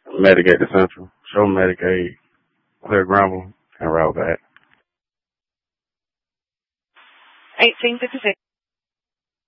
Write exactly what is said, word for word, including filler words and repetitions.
Medicaid to Central. Show Medicaid, clear Granville, and route back. eighteen fifty-six.